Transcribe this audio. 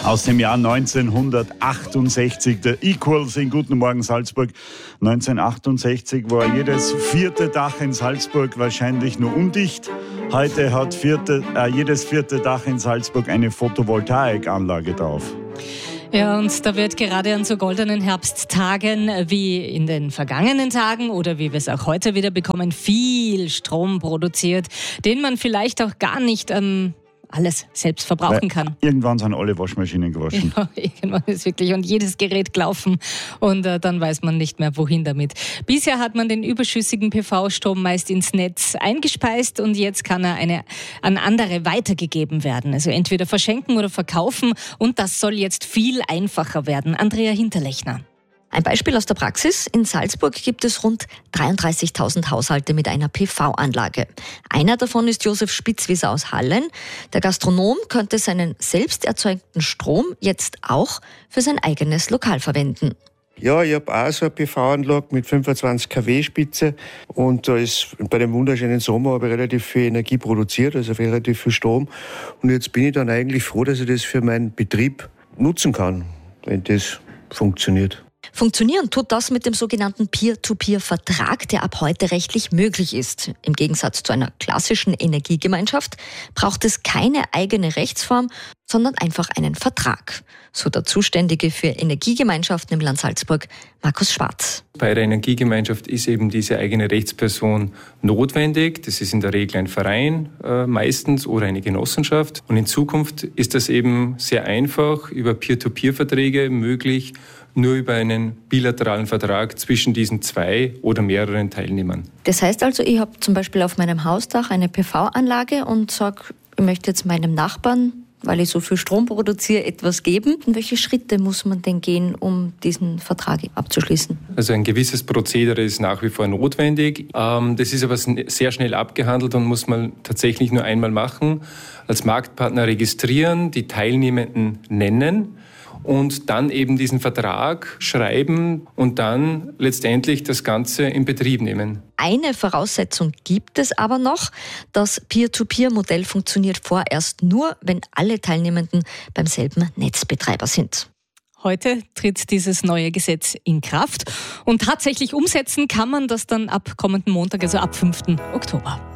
Aus dem Jahr 1968, der Equals in Guten Morgen Salzburg. 1968 war jedes vierte Dach in Salzburg wahrscheinlich nur undicht. Heute hat jedes vierte Dach in Salzburg eine Photovoltaikanlage drauf. Ja, und da wird gerade an so goldenen Herbsttagen wie in den vergangenen Tagen oder wie wir es auch heute wieder bekommen, viel Strom produziert, den man vielleicht auch gar nicht alles selbst verbrauchen kann. Irgendwann sind alle Waschmaschinen gewaschen. Ja, irgendwann ist wirklich und jedes Gerät gelaufen und dann weiß man nicht mehr, wohin damit. Bisher hat man den überschüssigen PV-Strom meist ins Netz eingespeist und jetzt kann er an andere weitergegeben werden. Also entweder verschenken oder verkaufen und das soll jetzt viel einfacher werden. Andrea Hinterlechner. Ein Beispiel aus der Praxis. In Salzburg gibt es rund 33.000 Haushalte mit einer PV-Anlage. Einer davon ist Josef Spitzwieser aus Hallen. Der Gastronom könnte seinen selbst erzeugten Strom jetzt auch für sein eigenes Lokal verwenden. Ja, ich habe auch so eine PV-Anlage mit 25 kW Spitze und da ist bei dem wunderschönen Sommer habe ich relativ viel Energie produziert, also relativ viel Strom. Und jetzt bin ich dann eigentlich froh, dass ich das für meinen Betrieb nutzen kann, wenn das funktioniert. Funktionieren tut das mit dem sogenannten Peer-to-Peer-Vertrag, der ab heute rechtlich möglich ist. Im Gegensatz zu einer klassischen Energiegemeinschaft braucht es keine eigene Rechtsform, sondern einfach einen Vertrag. So der Zuständige für Energiegemeinschaften im Land Salzburg, Markus Schwarz. Bei der Energiegemeinschaft ist eben diese eigene Rechtsperson notwendig. Das ist in der Regel ein Verein meistens oder eine Genossenschaft. Und in Zukunft ist das eben sehr einfach über Peer-to-Peer-Verträge möglich, nur über einen bilateralen Vertrag zwischen diesen zwei oder mehreren Teilnehmern. Das heißt also, ich habe zum Beispiel auf meinem Hausdach eine PV-Anlage und sage, ich möchte jetzt meinem Nachbarn, weil ich so viel Strom produziere, etwas geben. Und welche Schritte muss man denn gehen, um diesen Vertrag abzuschließen? Also ein gewisses Prozedere ist nach wie vor notwendig. Das ist aber sehr schnell abgehandelt und muss man tatsächlich nur einmal machen. Als Marktpartner registrieren, die Teilnehmenden nennen und dann eben diesen Vertrag schreiben und dann letztendlich das Ganze in Betrieb nehmen. Eine Voraussetzung gibt es aber noch. Das Peer-to-Peer-Modell funktioniert vorerst nur, wenn alle Teilnehmenden beim selben Netzbetreiber sind. Heute tritt dieses neue Gesetz in Kraft und tatsächlich umsetzen kann man das dann ab kommenden Montag, also ab 5. Oktober.